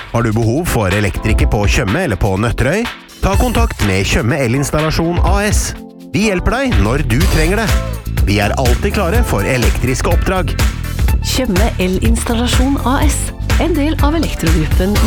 Har du behov for elektriker på Tjøme eller på Nøtterøy? Ta kontakt med Tjøme Elinstallasjon AS. Vi hjelper deg når du trenger det. Vi er alltid klare for elektriske oppdrag. Tjøme Elinstallasjon AS, en del av Elektrogruppen